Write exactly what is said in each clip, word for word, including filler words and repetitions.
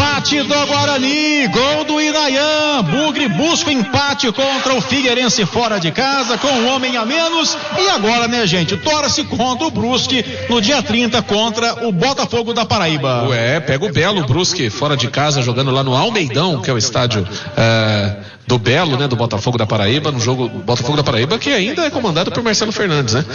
empate do Guarani, gol do Inayan. Bugre busca o empate contra o Figueirense fora de casa, com um homem a menos. E agora, né, gente, torce contra o Brusque no dia trinta contra o Botafogo da Paraíba. Ué, pega o Belo, o Brusque fora de casa, jogando lá no Almeidão, que é o estádio é, do Belo, né, do Botafogo da Paraíba, no jogo Botafogo da Paraíba, que ainda é comandado por Marcelo Fernandes, né?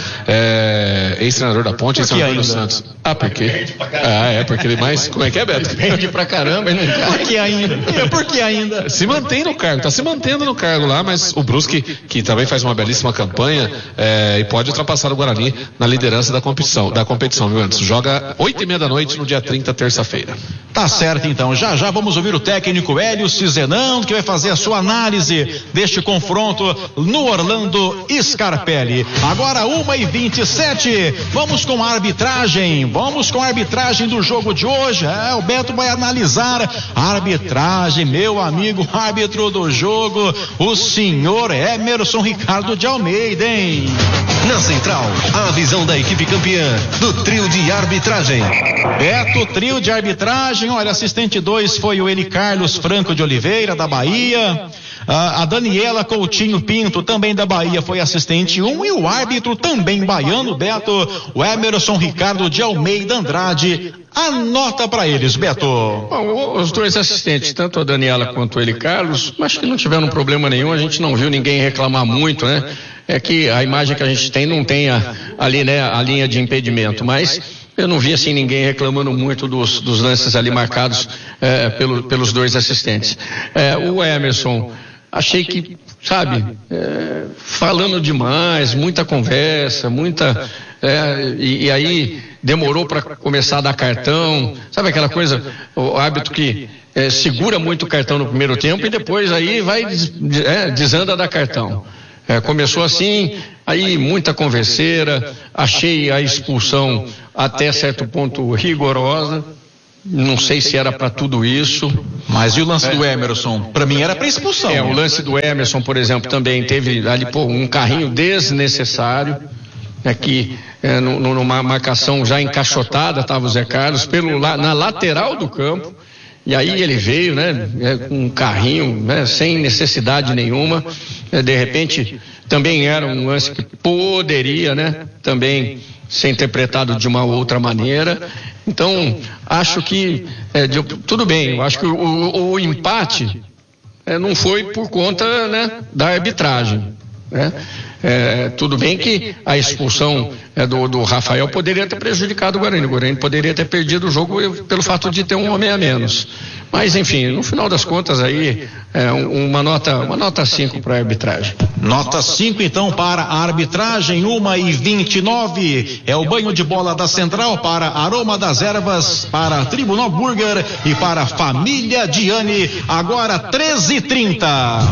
É, ex-treinador da Ponte, ex-treinador do Santos. Ah, por quê? Ah, é, porque ele mais, como é que é, Beto? Perde pra caramba, né? Por que ainda? É, por que ainda? Se mantém no cargo, tá se mantendo no cargo lá, mas o Brusque, que também faz uma belíssima campanha, é, e pode ultrapassar o Guarani na liderança da competição, da competição, viu, Anderson? Joga oito e meia da noite no dia trinta, terça-feira. Tá certo, então. Já já vamos ouvir o técnico Hélio Cizenão, que vai fazer a sua análise deste confronto no Orlando Scarpelli. Agora uma e vinte e sete, vamos com a arbitragem, vamos com a arbitragem do jogo de hoje. É, o Beto vai analisar a arbitragem, meu amigo árbitro do jogo, o senhor Emerson Ricardo de Almeida, hein? Na central, a visão da equipe campeã do trio de arbitragem. Beto, trio de arbitragem, olha, assistente dois foi o Eli Carlos Franco de Oliveira, da Bahia. A, a Daniela Coutinho Pinto, também da Bahia, foi assistente um, e o árbitro também baiano, Beto, o Emerson Ricardo de Almeida Andrade. Anota para eles, Beto. Bom, os dois assistentes, tanto a Daniela quanto o Eli Carlos, acho que não tiveram problema nenhum, a gente não viu ninguém reclamar muito, né? É que a imagem que a gente tem não tem a, ali, né, a linha de impedimento, mas eu não vi assim ninguém reclamando muito dos, dos lances ali marcados é, pelo, pelos dois assistentes. É, o Emerson, achei que, sabe, é, falando demais, muita conversa, muita, é, e, e aí demorou para começar a dar cartão, sabe aquela coisa, o árbitro que é, segura muito o cartão no primeiro tempo e depois aí vai, é, desanda a dar cartão. É, começou assim, aí muita converseira, achei a expulsão até certo ponto rigorosa, não sei se era para tudo isso. Mas e o lance é, do Emerson? Para mim era para expulsão. É, o lance do Emerson, por exemplo, também teve ali pô, um carrinho desnecessário, aqui é, numa marcação já encaixotada, estava o Zé Carlos, pelo, na lateral do campo. E aí ele veio, né, com um carrinho, né, sem necessidade nenhuma. De repente, também era um lance que poderia, né, também ser interpretado de uma outra maneira. Então, acho que, é, de, tudo bem, eu acho que o, o, o empate é, não foi por conta, né, da arbitragem, né? É, tudo bem que a expulsão é, do, do Rafael poderia ter prejudicado o Guarani. O Guarani poderia ter perdido o jogo pelo fato de ter um homem a menos. Mas, enfim, no final das contas aí, é, uma nota uma nota cinco para a arbitragem. Nota cinco, então, para a arbitragem, uma e vinte e nove. É o banho de bola da Central para Aroma das Ervas, para Tribunal Burger e para Família Diane. Agora treze e trinta.